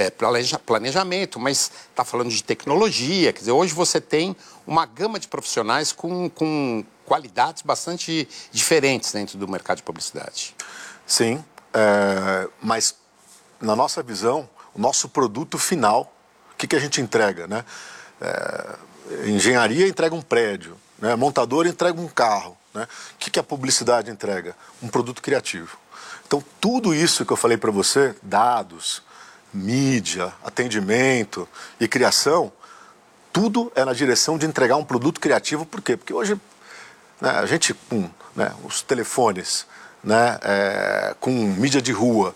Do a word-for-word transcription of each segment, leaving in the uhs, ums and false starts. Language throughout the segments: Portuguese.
é, planeja, planejamento, mas está falando de tecnologia. Quer dizer, hoje você tem uma gama de profissionais com, com qualidades bastante diferentes dentro do mercado de publicidade. Sim, é, mas na nossa visão, o nosso produto final, o que, que a gente entrega, né? É, engenharia entrega um prédio, né? Montador entrega um carro, né? O que, que a publicidade entrega? Um produto criativo. Então, tudo isso que eu falei para você, dados, mídia, atendimento e criação, tudo é na direção de entregar um produto criativo. Por quê? Porque hoje, né, a gente com, né, os telefones, né, é, com mídia de rua,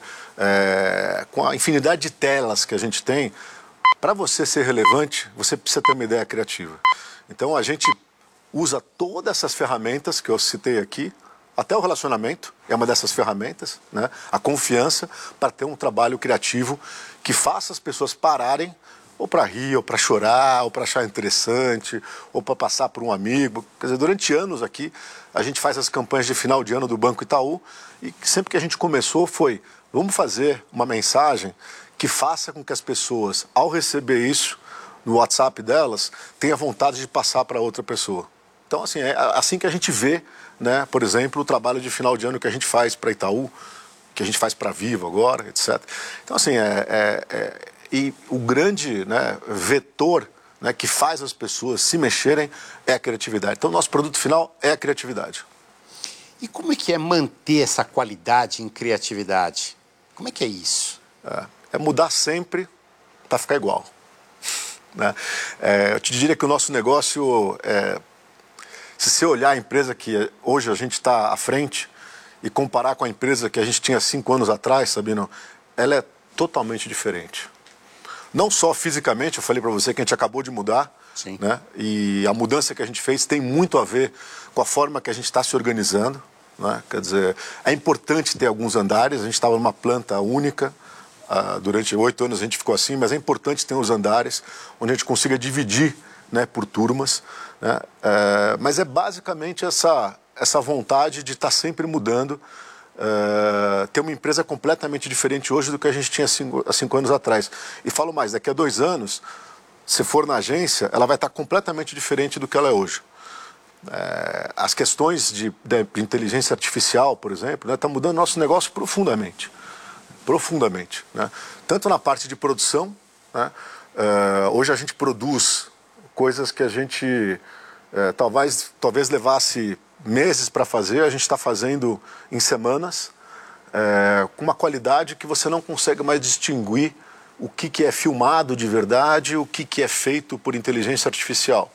é, com a infinidade de telas que a gente tem, para você ser relevante, você precisa ter uma ideia criativa. Então, a gente usa todas essas ferramentas que eu citei aqui, até o relacionamento é uma dessas ferramentas, né? A confiança, para ter um trabalho criativo que faça as pessoas pararem, ou para rir, ou para chorar, ou para achar interessante, ou para passar por um amigo. Quer dizer, durante anos aqui, a gente faz as campanhas de final de ano do Banco Itaú, e sempre que a gente começou foi, vamos fazer uma mensagem que faça com que as pessoas, ao receber isso no WhatsApp delas, tenham vontade de passar para outra pessoa. Então, assim, é assim que a gente vê, né, por exemplo, o trabalho de final de ano que a gente faz para Itaú, que a gente faz para Vivo agora, etcétera. Então, assim, é, é, é, e o grande, né, vetor, né, que faz as pessoas se mexerem é a criatividade. Então, o nosso produto final é a criatividade. E como é que é manter essa qualidade em criatividade? Como é que é isso? É, é mudar sempre para ficar igual. Né? É, eu te diria que o nosso negócio é... Se você olhar a empresa que hoje a gente está à frente e comparar com a empresa que a gente tinha cinco anos atrás, Sabino, ela é totalmente diferente. Não só fisicamente, eu falei para você que a gente acabou de mudar, Sim. Né? E a mudança que a gente fez tem muito a ver com a forma que a gente está se organizando. Né? Quer dizer, é importante ter alguns andares, a gente estava numa planta única, uh, durante oito anos a gente ficou assim, mas é importante ter os andares onde a gente consiga dividir, né, por turmas, né? É, mas é basicamente essa, essa vontade de estar sempre mudando, é, ter uma empresa completamente diferente hoje do que a gente tinha cinco, há cinco anos atrás. E falo mais, daqui a dois anos, se for na agência, ela vai estar completamente diferente do que ela é hoje. É, as questões de, de inteligência artificial, por exemplo, né, estão mudando nosso negócio profundamente. Profundamente. Né? Tanto na parte de produção, né, é, hoje a gente produz coisas que a gente é, talvez, talvez levasse meses para fazer, a gente está fazendo em semanas, é, com uma qualidade que você não consegue mais distinguir o que, que é filmado de verdade, o que, que é feito por inteligência artificial.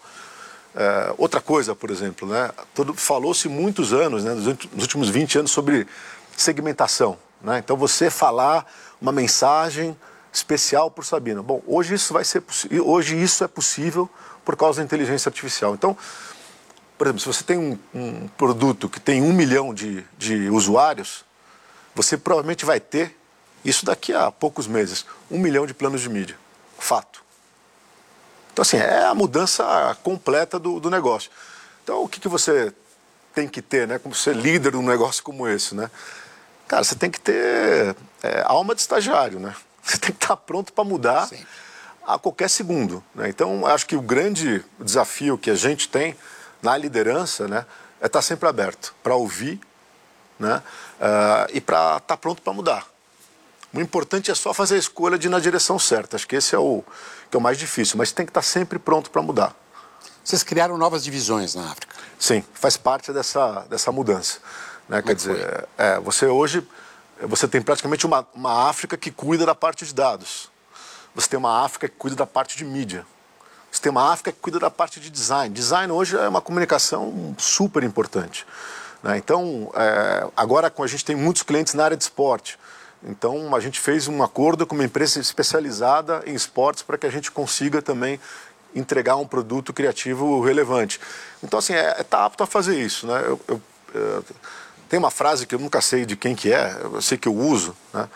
É, outra coisa, por exemplo, né, falou-se muitos anos, né, nos últimos vinte anos, sobre segmentação. Né? Então, você falar uma mensagem especial por Sabino. Bom, hoje isso vai ser hoje isso é possível por causa da inteligência artificial. Então, por exemplo, se você tem um, um produto que tem um milhão de, de usuários, você provavelmente vai ter, isso daqui a poucos meses, um milhão de planos de mídia. Fato. Então, assim, é a mudança completa do, do negócio. Então, o que, que você tem que ter, né, como ser líder de um negócio como esse, né? Cara, você tem que ter é, alma de estagiário, né? Você tem que estar pronto para mudar. Sim. A qualquer segundo. Né? Então, acho que o grande desafio que a gente tem na liderança, né, é estar sempre aberto para ouvir, né, uh, e para estar pronto para mudar. O importante é só fazer a escolha de ir na direção certa. Acho que esse é o, que é o mais difícil, mas tem que estar sempre pronto para mudar. Vocês criaram novas divisões na África? Sim, faz parte dessa, dessa mudança. Né? Quer dizer, é, você hoje você tem praticamente uma, uma África que cuida da parte de dados. Você tem uma África que cuida da parte de mídia. Você tem uma África que cuida da parte de design. Design hoje é uma comunicação super importante. Né? Então, é, agora a gente tem muitos clientes na área de esporte. Então, a gente fez um acordo com uma empresa especializada em esportes para que a gente consiga também entregar um produto criativo relevante. Então, assim, é, é tá apto a fazer isso. Né? Eu, eu, eu, tem uma frase que eu nunca sei de quem que é, eu sei que eu uso, né?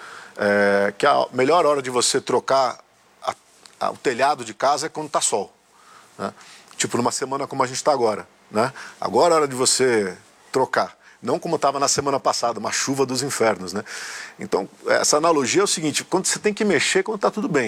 É, que a melhor hora de você trocar o telhado de casa é quando está sol, né? Tipo numa semana como a gente está agora, né? Agora é hora de você trocar, não como estava na semana passada, uma chuva dos infernos, né? Então essa analogia é o seguinte: quando você tem que mexer, quando está tudo bem.